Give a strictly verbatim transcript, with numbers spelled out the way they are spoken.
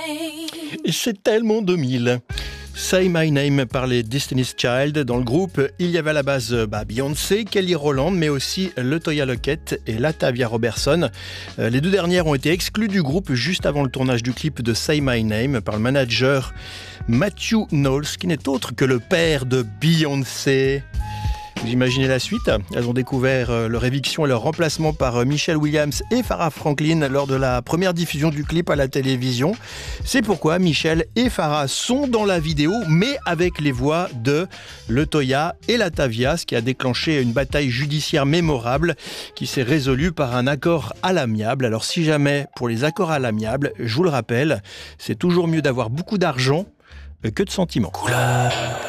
Et c'est tellement deux mille. Say My Name par les Destiny's Child. Dans le groupe, il y avait à la base bah, Beyoncé, Kelly Rowland, mais aussi LeToya Luckett et Latavia Robertson. Euh, les deux dernières ont été exclues du groupe juste avant le tournage du clip de Say My Name par le manager Matthew Knowles, qui n'est autre que le père de Beyoncé. Vous imaginez la suite? Elles ont découvert leur éviction et leur remplacement par Michelle Williams et Farrah Franklin lors de la première diffusion du clip à la télévision. C'est pourquoi Michelle et Farrah sont dans la vidéo, mais avec les voix de LeToya et Latavia, ce qui a déclenché une bataille judiciaire mémorable qui s'est résolue par un accord à l'amiable. Alors si jamais, pour les accords à l'amiable, je vous le rappelle, c'est toujours mieux d'avoir beaucoup d'argent que de sentiments. Couleur.